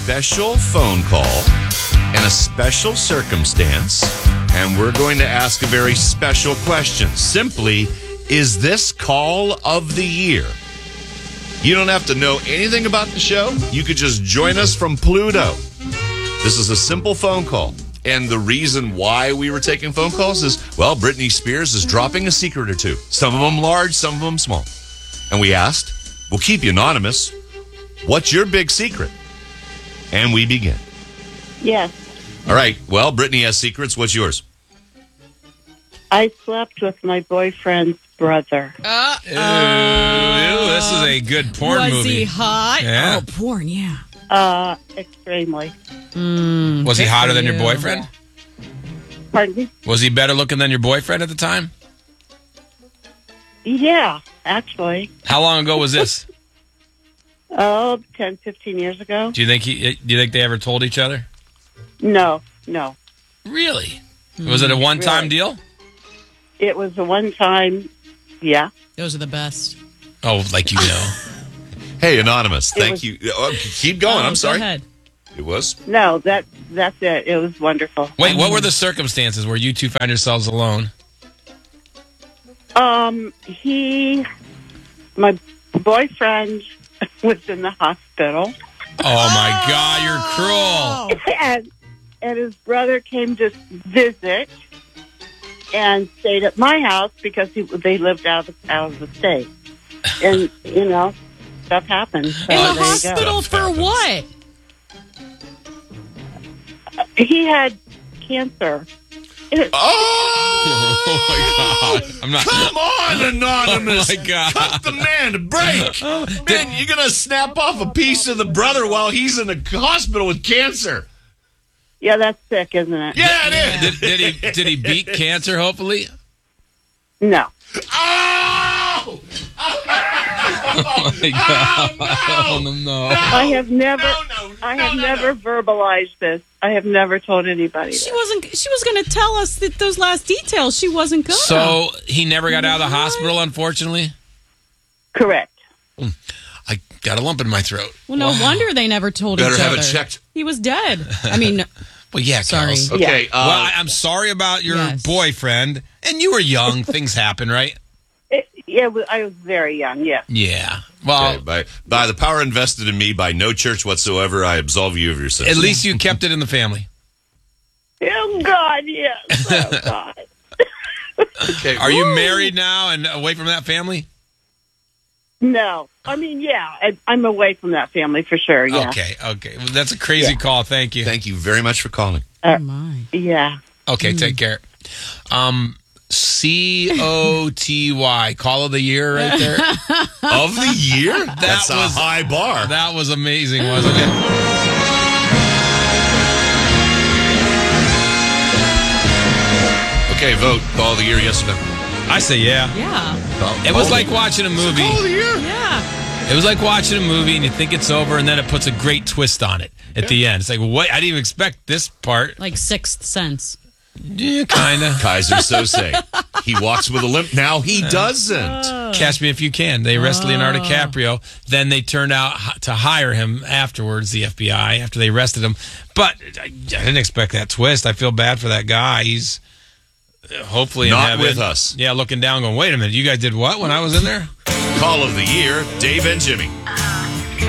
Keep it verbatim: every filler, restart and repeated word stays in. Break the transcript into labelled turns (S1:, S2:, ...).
S1: special phone call and a special circumstance, and we're going to ask a very special question. Simply, is this call of the year? You don't have to know anything about the show. You could just join us from Pluto. This is a simple phone call. And the reason why we were taking phone calls is, well, Britney Spears is dropping a secret or two. Some of them large, some of them small. And we asked, we'll keep you anonymous, what's your big secret? And we begin.
S2: Yes.
S1: All right. Well, Britney has secrets. What's yours?
S2: I slept with my boyfriend's brother.
S3: Uh,
S4: Ew, ew, this is a good porn
S3: was
S4: movie.
S3: he hot?
S4: Yeah.
S3: Oh, porn, yeah.
S2: Uh, extremely.
S3: Mm,
S4: Was he
S3: good
S4: hotter
S3: for
S4: than your
S3: you.
S4: boyfriend?
S2: Pardon me?
S4: Was he better looking than your boyfriend at the time?
S2: Yeah, actually.
S4: How long ago was this?
S2: Oh, ten, fifteen years ago.
S4: Do you think he? Do you think they ever told each other?
S2: No, no.
S4: Really? Was it a one-time
S2: Really?
S4: deal?
S2: It was a one-time, yeah.
S3: Those are the best.
S4: Oh, like you know.
S1: Hey, Anonymous.
S2: It
S1: Thank
S2: was-
S1: you. Oh, keep going.
S3: Oh,
S1: I'm sorry.
S3: Go ahead.
S1: It was?
S2: No, that that's it. It was wonderful.
S4: Wait, what were the circumstances where you two found yourselves alone?
S2: Um, he, my boyfriend was in the hospital,
S4: Oh my God, you're cruel.
S2: and and his brother came to visit and stayed at my house because he, they lived out of out of the state, and you know, stuff happens. So
S3: In
S2: there
S3: the
S2: you
S3: hospital
S1: Stuff
S3: for
S1: happens.
S3: what?
S2: go. He had cancer.
S1: Oh!
S4: Oh my God. I'm not.
S1: Come on, Anonymous.
S4: Oh, my God.
S1: Cut the man a break. Man, you're going to snap off a piece of the brother while he's in the hospital with cancer.
S2: Yeah, that's sick, isn't it?
S1: Yeah, it is.
S4: Did, did he? Did he beat cancer? Hopefully.
S2: No.
S1: Oh!
S4: Oh my God.
S1: Oh, no.
S4: Oh, no.
S2: I have never,
S1: No, no,
S2: I
S1: no,
S2: have
S1: no,
S2: never verbalized this. I have never told anybody.
S3: She
S2: This.
S3: wasn't. She was going to tell us that those last details. She wasn't going.
S4: So he never got out of the
S3: What?
S4: hospital, unfortunately.
S2: Correct.
S4: I got a lump in my throat.
S3: well, no wonder they never told
S1: Better
S3: each
S1: have
S3: other.
S1: it checked.
S3: He was dead. I mean,
S4: Well, yeah,
S3: Sorry.
S4: Kels.
S1: Okay. Uh,
S4: Well, I, I'm sorry about your
S3: Yes.
S4: boyfriend. And you were young. Things happen, right?
S2: It, yeah, I was very young. Yes.
S4: Yeah. Well,
S1: okay, by, by the power invested in me by no church whatsoever, I absolve you of your sins.
S4: at least you kept it in the family.
S2: Oh God, yes. Oh God.
S1: Okay.
S4: Are you married now and away from that family?
S2: No, I mean, yeah, I, I'm away from that family for sure. Yeah.
S4: Okay, okay. Well, that's a crazy call. Thank you.
S1: Thank you very much for calling.
S3: oh my.
S2: Yeah.
S4: Okay, take care. Um, C O T Y, call of the year right there.
S1: Of the year? That's a
S4: was-
S1: high bar.
S4: That was amazing, wasn't it?
S1: Okay, vote. Call of the year, yes or no?
S4: I say yeah.
S3: Yeah.
S4: It was like watching a movie.
S1: Call of the year?
S3: Yeah.
S4: It was like watching a movie and you think it's over and then it puts a great twist on it at the end. It's like, what? I didn't even expect this part.
S3: Like Sixth Sense.
S4: Yeah, kind of.
S1: Kaiser Sose. He walks with a limp. Now he doesn't.
S4: Catch Me If You Can. They arrest Leonardo DiCaprio. Then they turned out h- to hire him afterwards, the F B I, after they arrested him. But I, I didn't expect that twist. I feel bad for that guy. He's uh, hopefully in
S1: Not
S4: heaven.
S1: with us.
S4: Yeah, looking down going, wait a minute, you guys did what when I was in there?
S1: Call of the year, Dave and Jimmy.